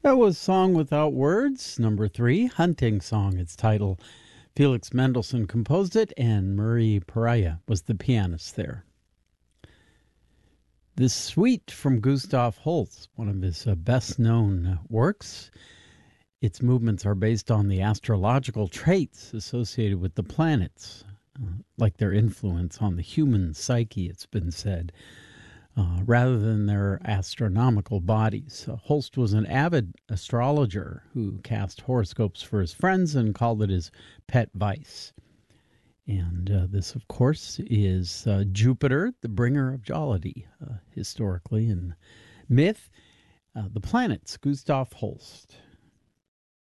That was Song Without Words, number 3, Hunting Song, its title. Felix Mendelssohn composed it, and Murray Pariah was the pianist there. This suite from Gustav Holst, one of his best-known works. Its movements are based on the astrological traits associated with the planets, like their influence on the human psyche, it's been said, rather than their astronomical bodies. Holst was an avid astrologer who cast horoscopes for his friends and called it his pet vice. And this, of course, is Jupiter, the bringer of jollity, historically in myth. The planets, Gustav Holst.